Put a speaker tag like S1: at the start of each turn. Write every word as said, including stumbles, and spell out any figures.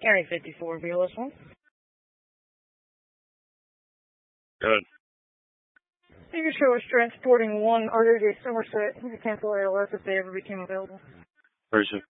S1: Area fifty-four, B L S one.
S2: Good.
S1: Your show is transporting one R J J Somerset. You can cancel A L S if they ever became available.
S2: Person.